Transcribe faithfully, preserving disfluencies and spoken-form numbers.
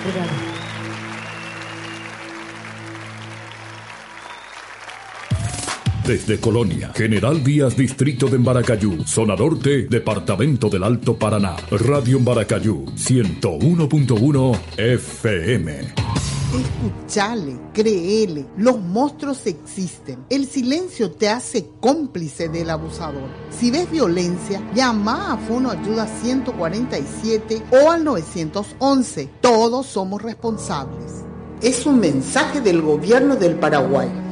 Desde Colonia, General Díaz, Distrito de Embaracayú, Zona Norte, Departamento del Alto Paraná. Radio Embaracayú, ciento uno punto uno F M. Escuchale, créele, los monstruos existen. El silencio te hace cómplice del abusador. Si ves violencia, llama a Fono Ayuda ciento cuarenta y siete o al nueve once. Todos somos responsables. Es un mensaje del Gobierno del Paraguay.